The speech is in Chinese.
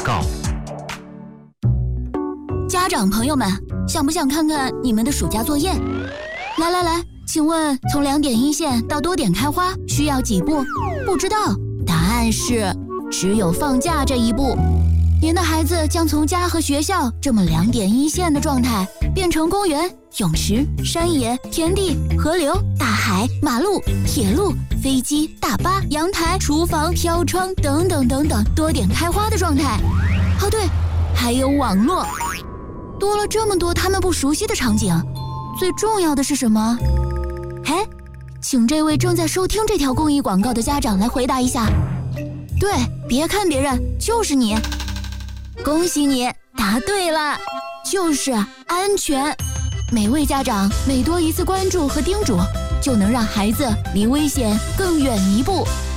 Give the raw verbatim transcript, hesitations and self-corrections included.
告。 家长朋友们，想不想看看你们的暑假作业？来来来，请问从两点一线到多点开花需要几步？不知道，答案是只有放假这一步。您的孩子将从家和学校这么两点一线的状态，变成公园、泳池、山野、田地、河流、大海、马路、铁路、飞机、大巴、阳台、厨房、飘窗等等等等多点开花的状态。哦对，还有网络。多了这么多他们不熟悉的场景，最重要的是什么？哎，请这位正在收听这条公益广告的家长来回答一下。对，别看别人，就是你。恭喜你，答对了，就是安全。每位家长每多一次关注和叮嘱，就能让孩子离危险更远一步。